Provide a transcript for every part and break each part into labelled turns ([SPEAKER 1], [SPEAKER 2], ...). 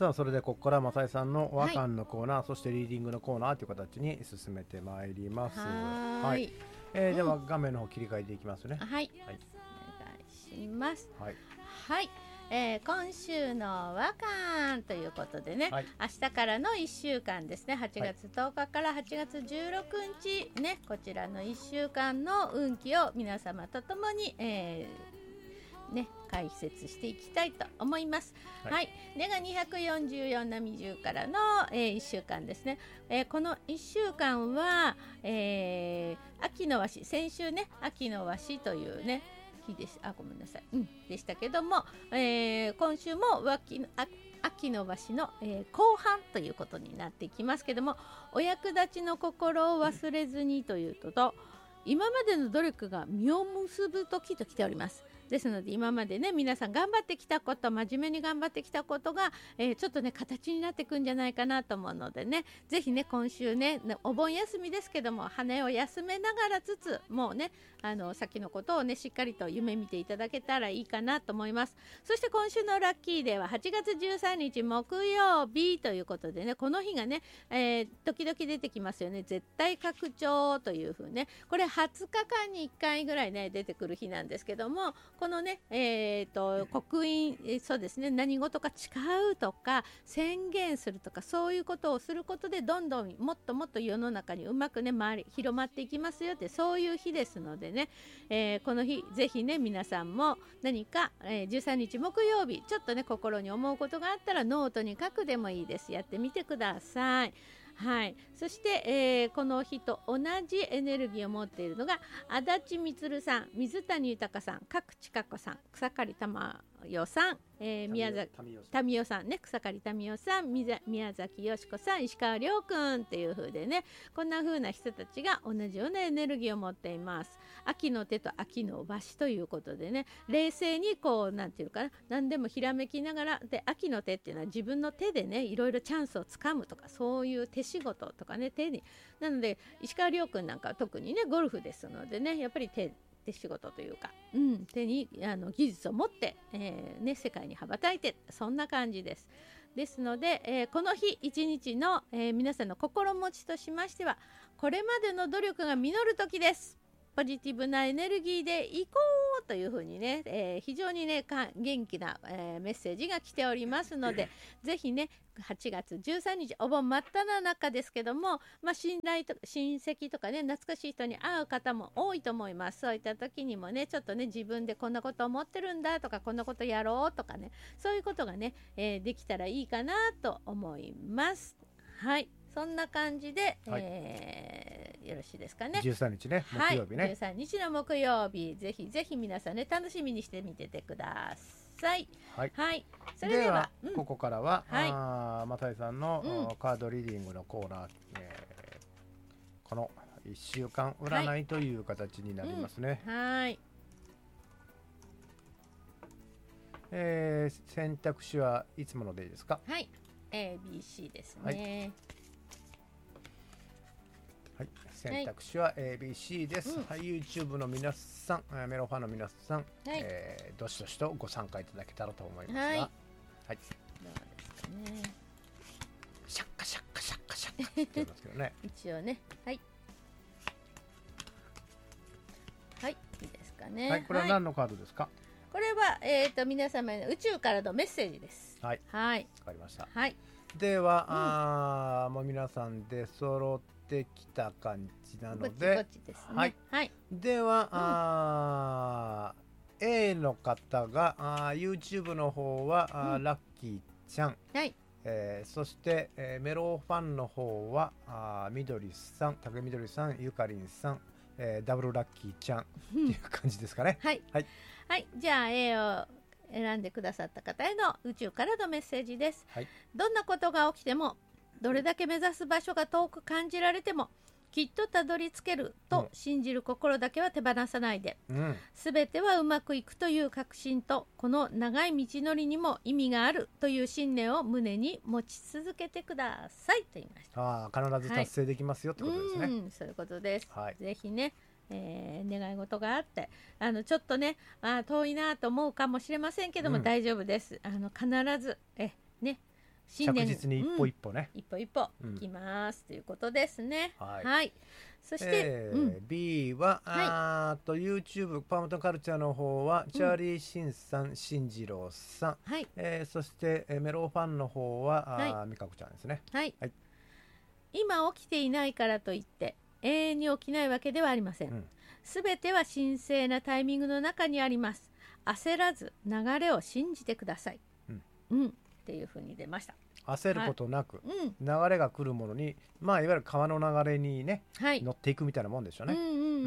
[SPEAKER 1] さあそれでここから正井さんの和漢のコーナー、そしてリーディングのコーナーという形に進めてまいります。
[SPEAKER 2] はい、
[SPEAKER 1] では画面の方切り替えていきますね。
[SPEAKER 2] はい、はい、お願いします。
[SPEAKER 1] はい、
[SPEAKER 2] はい、今週の和漢ということでね、明日からの1週間ですね、8月10日から8月16日ね、こちらの1週間の運気を皆様とともに、解説していきたいと思います。はい、ネガ244波10からの、1週間ですね。この1週間は、秋の和紙、先週ね秋の和紙というね日でごめんなさい、でしたけども、今週も秋の和紙の、後半ということになっていきますけども、お役立ちの心を忘れずにというと、今までの努力が実を結ぶ時と来ております。ですので今までね皆さん頑張ってきたこと、真面目に頑張ってきたことが、ちょっとね形になっていくんじゃないかなと思うのでね、ぜひね今週ねお盆休みですけども羽を休めながらつつ、もうね先のことをねしっかりと夢見ていただけたらいいかなと思います。そして今週のラッキーデーは8月13日木曜日ということでね、この日がね、時々出てきますよね、絶対拡張という風ね、これ20日間に1回ぐらいね出てくる日なんですけども、このね、刻印、そうですね、何事か誓うとか宣言するとか、そういうことをすることでどんどんもっともっと世の中にうまくね広まっていきますよって、そういう日ですのでね、この日ぜひね皆さんも何か、13日木曜日ちょっとね心に思うことがあったらノートに書くでもいいです。やってみてください。はい、そして、この日と同じエネルギーを持っているのが足立満さん、水谷豊さん、角千佳子さん、草刈珠代さん、宮崎民代さんね、草刈民代さん、宮崎よし子さん、石川亮君っていう風でね、こんな風な人たちが同じようなエネルギーを持っています。秋の手と秋の和紙ということでね、冷静にこうなんていうかな、何でもひらめきながらで、秋の手っていうのは自分の手でねいろいろチャンスをつかむとか、そういう手仕事とかね、手になので石川亮君なんかは特にねゴルフですのでね、やっぱり手仕事というか、手に技術を持って、世界に羽ばたいて、そんな感じです。ですので、この日一日の、皆さんの心持ちとしましては、これまでの努力が実る時です。ポジティブなエネルギーでいこうというふうにね、非常にね元気な、メッセージが来ておりますのでぜひね8月13日お盆真っ只中ですけども、親戚とかね懐かしい人に会う方も多いと思います。そういった時にもねちょっとね自分でこんなこと思ってるんだとか、こんなことやろうとかね、そういうことがね、できたらいいかなと思います。はい、そんな感じで、よろしいですかね。
[SPEAKER 1] 13日ね、木曜日ね。
[SPEAKER 2] 13日の木曜日、ぜひぜひ皆さんね楽しみにしてみててください。はい。
[SPEAKER 1] それでは、ここからは又井さんの、カードリーディングのコーナー、この1週間占いという形になりますね。選択肢はいつものでいいですか？
[SPEAKER 2] はい、ABC ですね。
[SPEAKER 1] はい、選択肢は ABC です。YouTube の皆さん、メロファンの皆さん、どしどしとご参加いただけたらと思いますが、はい。どう
[SPEAKER 2] ですかね。
[SPEAKER 1] シャッカシャッカシャッカシャッカって言いますけどね。
[SPEAKER 2] 一応ね、はい、いいですかね。
[SPEAKER 1] はい、これは何のカードですか？
[SPEAKER 2] これは皆様への宇宙からのメッセージです。
[SPEAKER 1] はい。
[SPEAKER 2] はい。
[SPEAKER 1] わかりました。
[SPEAKER 2] はい。
[SPEAKER 1] では、もう皆さんで揃ってきた感じなので、
[SPEAKER 2] こっちですね。はい。
[SPEAKER 1] では、A の方がYouTube の方はラッキーちゃん。
[SPEAKER 2] はい。
[SPEAKER 1] そして、メロファンの方はみどりさん、竹みどりさん、ゆかりんさん、ダブルラッキーちゃんっていう感じですかね。
[SPEAKER 2] はい。じゃあ A を選んでくださった方への宇宙からのメッセージです。どんなことが起きても、どれだけ目指す場所が遠く感じられても、きっとたどり着けると信じる心だけは手放さないで、全てはうまくいくという確信と、この長い道のりにも意味があるという信念を胸に持ち続けてくださいと言いました。
[SPEAKER 1] 必ず達成できますよってことですね。
[SPEAKER 2] そういうことです。ぜひね、願い事があってちょっとね遠いなと思うかもしれませんけども、大丈夫です。必ず新年
[SPEAKER 1] 着実に一歩一歩ね、
[SPEAKER 2] 一歩一歩いきます、ということですね。
[SPEAKER 1] はい
[SPEAKER 2] はい。そして、
[SPEAKER 1] B は、YouTube パームトンカルチャーの方は、チャーリー・シンさん、進次郎さん、
[SPEAKER 2] はい。
[SPEAKER 1] そして、メロファンの方は、美香子ちゃんですね。
[SPEAKER 2] はい。
[SPEAKER 1] はい、
[SPEAKER 2] 今起きていないからといって永遠に起きないわけではありません。すべては神聖なタイミングの中にあります。焦らず流れを信じてください。っていう風に出ました。
[SPEAKER 1] 焦ることなく、流れが来るものに、まあいわゆる川の流れにね、乗っていくみたいなもんでしょうね。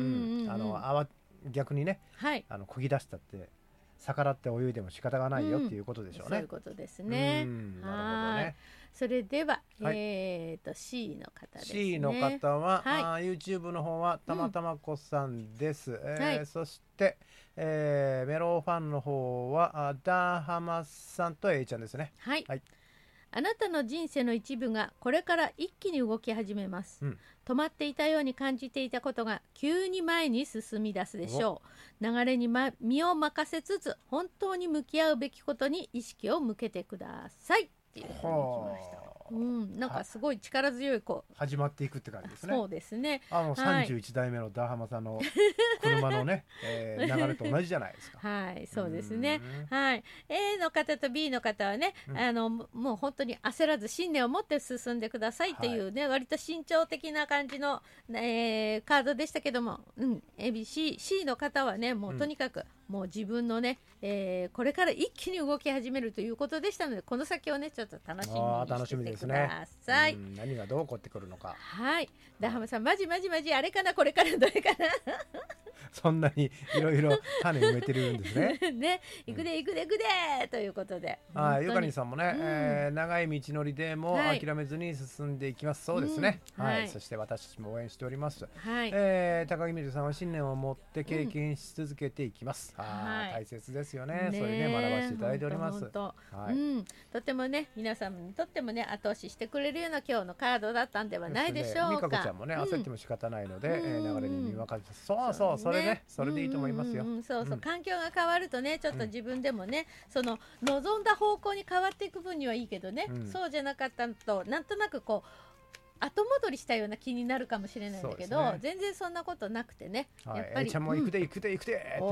[SPEAKER 1] 逆にね、漕ぎ出したって逆らって泳いでも仕方がないよっていうことでしょうね。
[SPEAKER 2] そういうことですね。
[SPEAKER 1] なるほどね。
[SPEAKER 2] それでは、C の方ですね。
[SPEAKER 1] C の方は、YouTube の方はたまたまこさんです。そして、メロファンの方はダーハマさんと A ちゃんですね。
[SPEAKER 2] はい。あなたの人生の一部がこれから一気に動き始めます。止まっていたように感じていたことが急に前に進み出すでしょう。流れに、身を任せつつ本当に向き合うべきことに意識を向けてくださいっていうふうに来ました。なんかすごい力強い
[SPEAKER 1] 始まっていくって感じですね。
[SPEAKER 2] そうですね。
[SPEAKER 1] 31代目のダーハマさんの車のね、流れと同じじゃないですか。
[SPEAKER 2] はい、そうですね。はい、A の方と B の方はね、もう本当に焦らず信念を持って進んでくださいっていうね、割と慎重的な感じの、カードでしたけども、C の方はね、もうとにかく、もう自分のね、これから一気に動き始めるということでしたので、この先をねちょっと楽しみにしててください。
[SPEAKER 1] 何がどう起こってくるのか。
[SPEAKER 2] はい。ダハマさん、マジあれかなこれからどれかな
[SPEAKER 1] そんなにいろいろ種埋めてるんですね。
[SPEAKER 2] ね、行くでということで。
[SPEAKER 1] ゆかりんさんもね、長い道のりでも諦めずに進んでいきます。そうですね。はい。そして私たちも応援しております。高木美瑠さんは信念を持って経験し続けていきます。大切ですよね。それね学ばせていただいております。
[SPEAKER 2] とてもね皆さんにとってもね後押ししてくれるような今日のカードだったんではないでしょうか。
[SPEAKER 1] 美香子ちゃんもね焦っても仕方ないので流れに身を任せて、そうそれね、それでいいと思いますよ。
[SPEAKER 2] 環境が変わるとねちょっと自分でもねその望んだ方向に変わっていく分にはいいけどね、そうじゃなかったとなんとなくこう後戻りしたような気になるかもしれないんだけど、全然そんなことなくてね、やっぱり
[SPEAKER 1] A ちゃんも行くでってね、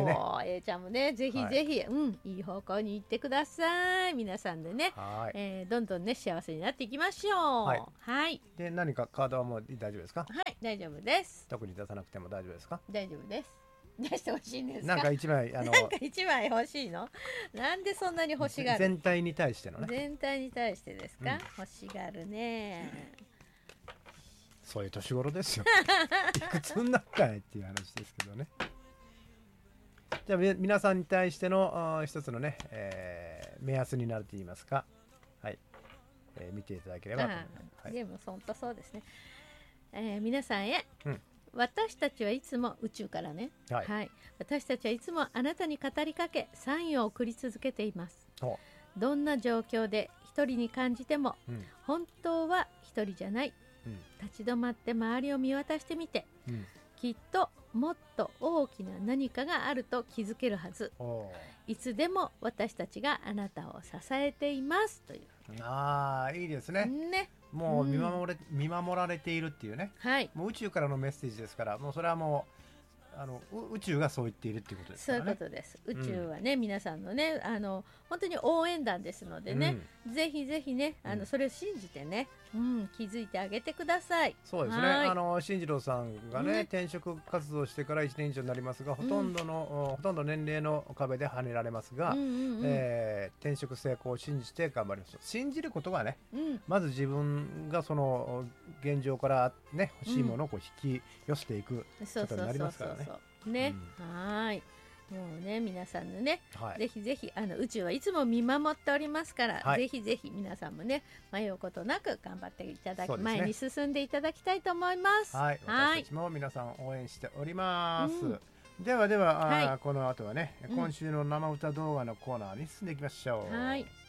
[SPEAKER 2] A ちゃんもねぜひいい方向に行ってください。皆さんでね、どんどんね幸せになっていきましょう。はい。
[SPEAKER 1] で何かカードはもう大丈夫ですか？
[SPEAKER 2] はい、大丈夫です。
[SPEAKER 1] 特に出さなくても大丈夫ですか？
[SPEAKER 2] 大丈夫です。出してほしいんですか？
[SPEAKER 1] なんか一枚
[SPEAKER 2] なんか一枚欲しいの？なんでそんなに欲しがる？
[SPEAKER 1] 全体に対してのね。
[SPEAKER 2] 全体に対してですか？欲しがるね。
[SPEAKER 1] そういう年頃ですよ。いくつになったねっていう話ですけどね。じゃあ皆さんに対しての一つのね、目安になると言いますか、はい、見ていただければと思います。
[SPEAKER 2] でも本当そうですね。皆さんへ、私たちはいつも宇宙からね、私たちはいつもあなたに語りかけサインを送り続けています。どんな状況で一人に感じても、本当は一人じゃない。立ち止まって周りを見渡してみて、きっともっと大きな何かがあると気づけるはず。いつでも私たちがあなたを支えていますという。
[SPEAKER 1] いいですね。もう見守られているっていうね、もう宇宙からのメッセージですから、もうそれはもう宇宙がそう言っているっていうことですからね。
[SPEAKER 2] そういうことです。宇宙はね、皆さんのね本当に応援団ですのでね、ぜひぜひねそれを信じてね、気づいてあげてください。
[SPEAKER 1] そうですね。進次郎さんがね、転職活動してから1年以上になりますが、ほとんど年齢の壁で跳ねられますが、転職成功を信じて頑張ります。信じることがね、まず自分がその現状からね欲しいものを引き寄せていくことになりますからね。はい。もうね皆さんのね、ぜひぜひ宇宙はいつも見守っておりますから、ぜひぜひ皆さんもね迷うことなく頑張っていただき、前に進んでいただきたいと思います。 私たちも皆さん応援しております。ではこの後はね、今週の生歌動画のコーナーに進んでいきましょう。